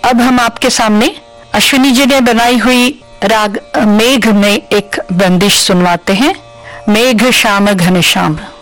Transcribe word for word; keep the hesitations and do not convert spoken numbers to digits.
अब हम आपके सामने अश्विनी जी ने बनाई हुई राग मेघ में एक बंदिश सुनवाते हैं। मेघ श्याम घनश्याम।